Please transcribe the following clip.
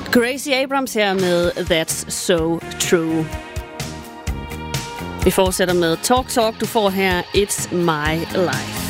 Gracie Abrams her med That's So True. Vi fortsætter med Talk. Du får her It's My Life.